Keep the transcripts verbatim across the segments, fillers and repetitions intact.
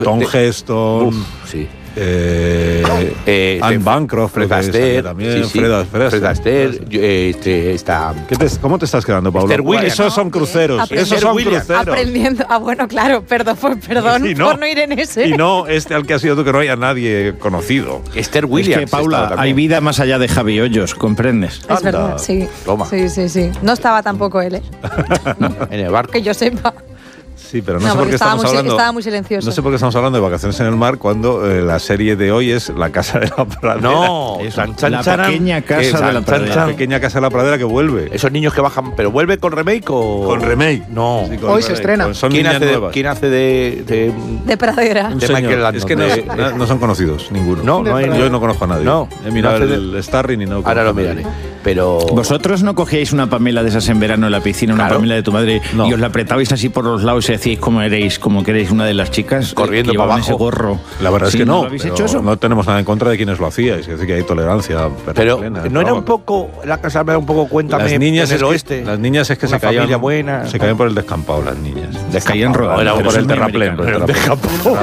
Tom Heston. Uf, sí. Eh, eh, Anne Bancroft, Fred Astaire, también, sí, sí. Fred, Fred, Fred Astaire, este, está. ¿Qué te, ¿Cómo te estás quedando, Pablo? Esther Williams. Esos son cruceros. Esos son cruceros. Aprendiendo. Ah, bueno, claro, perdón, perdón y no, por no ir en ese. Y no este al que ha sido tú, que no haya nadie conocido. Esther Williams. Es que, Paula, hay vida más allá de Javi Hoyos, ¿comprendes? Es Anda. Verdad, sí. Toma. Sí, sí, sí. No estaba tampoco él, ¿eh? En el barco. Que yo sepa. Sí, pero no, no sé por qué estamos muy, hablando. Estaba muy silencioso. No sé por qué estamos hablando de Vacaciones en el Mar cuando eh, la serie de hoy es La Casa de la Pradera. No, San, chan, la charan, pequeña casa de la Pradera. La pequeña Casa de la Pradera que vuelve. Esos niños que bajan, pero vuelve con remake o con remake. No. Sí, con hoy remake. Se estrena. Pues son ¿Quién niñas hace de, nuevas. ¿Quién hace de de, de Pradera? Un de señor. Michael Landon. Es que no, de, no, no son conocidos ninguno. No, no hay, yo no conozco a nadie. No. He mirado no el de... Starring y no. Ahora lo miraré. Pero vosotros no cogíais una Pamela de esas en verano en la piscina, una claro. Pamela de tu madre, no. y os la apretabais así por los lados y decíais cómo eréis, como queréis una de las chicas corriendo para abajo ese gorro. La verdad ¿Sí, es que no. ¿no habéis hecho eso? No tenemos nada en contra de quienes lo hacíais, es decir, que hay tolerancia. Pero plena, no ¿no? era un poco la casa era un poco cuéntame las niñas en el es oeste. Que, las niñas es que una se caían buena. Se caían por el descampado las niñas. Caían rodando por el terraplén, por el descampado.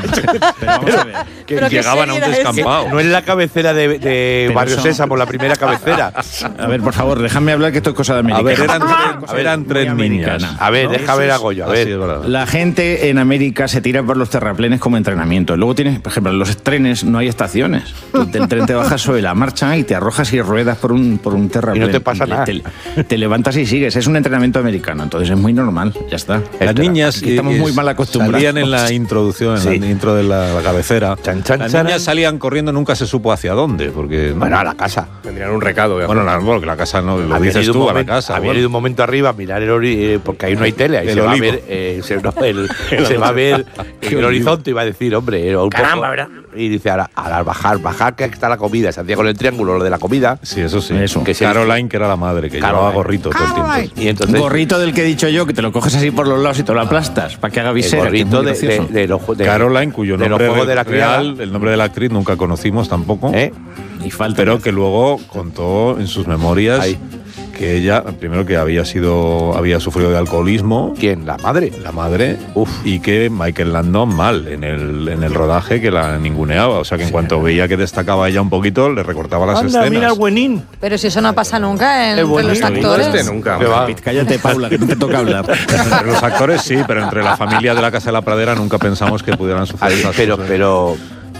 Que llegaban a un descampado. No es la cabecera de, de Barrio son... Sésamo, la primera cabecera. A ver, por favor, déjame hablar que esto es cosa de América. A ver, eran, a ver, eran tres niñas. A ver, deja ver a Goyo, a ver. La gente en América se tira por los terraplenes como entrenamiento. Luego tienes, por ejemplo, en los trenes no hay estaciones. El tren te bajas sobre la marcha y te arrojas y ruedas por un, por un terraplén. Y no te pasa nada. Te, te levantas y sigues. Es un entrenamiento americano, entonces es muy normal. Ya está. Las niñas Aquí estamos muy mal acostumbrados. Salían en la introducción, en sí. la intro de la, la cabecera. Chan, chan, Las chan. niñas salían corriendo, nunca se supo hacia dónde. Porque, bueno, a la casa. Tendrían un recado. Bueno, la, bueno, que la casa no lo había dices tú, momento, a la casa. Había bueno. ido un momento arriba a mirar el horizonte, porque ahí no hay tele, ahí el se olivo. va a ver, eh, se, no, el, se va a ver el horizonte, iba a decir, hombre, un Caramba, poco, ¿verdad? Y dice, ahora, al bajar, bajar que está la comida, se hacía con el triángulo lo de la comida. Sí, eso sí. Eso. Que Caroline, que era la madre, que Caroline. llevaba gorrito todo el tiempo. Y entonces, gorrito del que he dicho yo, que te lo coges así por los lados y te lo aplastas, para que haga visera. El gorrito de, de, de, de, de Caroline, cuyo de nombre de la real, el nombre de la actriz nunca conocimos tampoco. ¿Eh? Y falta pero que luego contó en sus memorias Ay. que ella, primero que había sido, había sufrido de alcoholismo. ¿Quién? ¿La madre? La madre. Uf. Y que Michael Landon mal en el, en el rodaje, que la ninguneaba. O sea que en cuanto veía que destacaba ella un poquito, le recortaba las Anda, escenas. Mira el buenín. Pero si eso no pasa nunca en, entre los actores. Este nunca. Cállate, Paula, que no te toca hablar. Entre los actores sí, pero entre la familia de la Casa de la Pradera nunca pensamos que pudieran sufrir esas pero, cosas. pero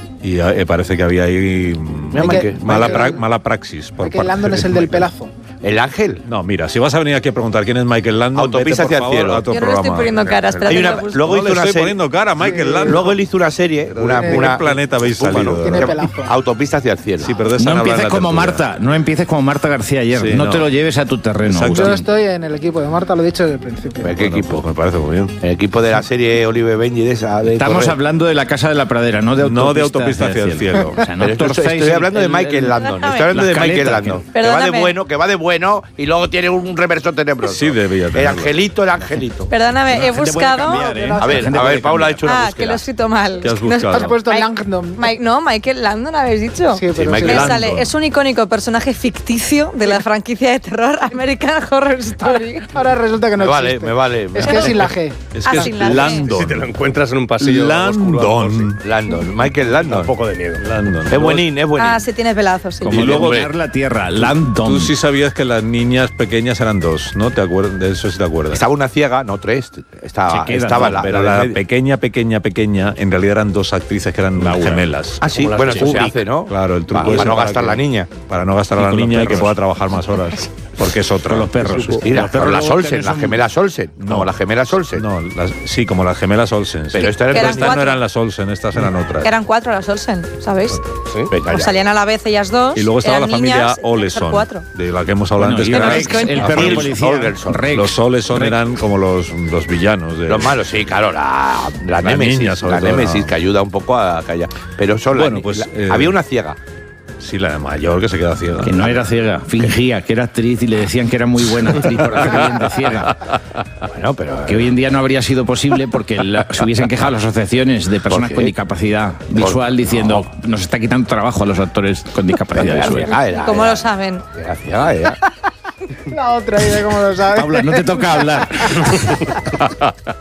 Y eh, parece que había ahí Michael, mala, Michael, pra, mala praxis. Por Michael Landon es el del pelazo. ¿El ángel? No, mira, si vas a venir aquí a preguntar quién es Michael Landon, Autopista vete, hacia el cielo. Yo no le estoy poniendo cara, espera. Hay una, luego no hizo le una estoy serie, poniendo cara a Michael Landon. Luego él hizo una serie, una, ¿de una qué planeta habéis salido? Tiene pelazo. Autopista hacia el cielo. Sí, pero de no no empieces como tertulia. Marta, no empieces como Marta García ayer. Sí, no, no te lo lleves a tu terreno. Exacto. Yo estoy en el equipo de Marta, lo he dicho desde el principio. ¿Qué Bueno, equipo? Pues me parece muy bien. El equipo de la serie Olive Benji de esa. De Estamos correr. hablando de la Casa de la Pradera, no de autopista, No de autopista hacia el cielo. O sea, no Pero esto- torzáis estoy el- hablando de el- Michael el- Landon. Estoy Perdóname. hablando de La Michael caleta, Landon. que- Que va de Perdóname. bueno, que va de bueno y luego tiene un reverso tenebroso. Sí, debía El tenerlo. angelito, el angelito. Perdóname, he gente puede buscado. cambiar, ¿eh? A ver, gente a puede ver, Paula ha cambiar. hecho una Ah, que búsqueda. lo he escrito mal. ¿Qué has Es que no es- buscado? Has puesto Mike- Langdon. Mike- no, Michael Landon habéis dicho. Sí, pero Michael Me Landon. sale, es un icónico personaje ficticio de la franquicia de terror American Horror Story. Ahora resulta que no Me vale, existe. me vale. Es que es sin la G. Es Ah, que sin es la G. Landon. Si te lo encuentras en un pasillo Landon. Landon, Michael da Landon. un poco de miedo. Landon. Es buenín, es buenín. Ah, sí tienes pelazos, sí. Como Y luego luego- ver la tierra, Landon. Tú sí sabías que las niñas pequeñas eran dos, ¿no? ¿Te acuerdas? De eso sí te acuerdas. Estaba una ciega, no tres. Estaba, Se quedan, estaba ¿no? la, Pero la la de medio. pequeña, pequeña, pequeña, en realidad eran dos actrices que eran Laura. gemelas. Ah, sí, Como las bueno, de eso se Kubrick. hace, ¿no? Claro, el truco Para, ese para no para gastar que- la niña. Para no gastar a Y la con los niña y que perros. pueda trabajar más horas. Porque es otra. Con los perros. Mira, Los perros pero las luego Olsen, también las son- gemelas Olsen. No, las gemelas Olsen. No, las- sí, como las gemelas Olsen. sí. Pero esta era Que eran estas no cuatro. eran las Olsen, estas eran otras. Eran cuatro las Olsen, ¿sabéis? Venga, O ya. salían a la vez ellas dos. Y luego estaba eran la familia niñas, eran Oleson, cuatro. de la que hemos hablado Bueno, antes. y que no, eran- es que- el perro Nils policía. Holgersson. Rex. los Oleson Rex. eran como los, los villanos. De, Los malos, sí, claro, la, la Las Némesis, niñas, sobre la todo, Némesis no. que ayuda un poco a callar. Pero son Bueno, las pues, la- eh, había una ciega. Sí, la de mayor que se queda ciega. Que no era ciega, fingía que era actriz y le decían que era muy buena actriz por hacer bien de ciega. Bueno, pero Que hoy en día no habría sido posible porque la- se hubiesen quejado las asociaciones de personas qué? con discapacidad visual diciendo nos está quitando trabajo a los actores con discapacidad era visual. ciega, era, ¿Cómo era- lo saben? Era ciega, era. La otra idea, como lo sabes. Paula, no te toca hablar. Claro,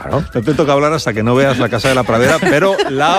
Claro. No te toca hablar hasta que no veas la casa de la pradera, pero la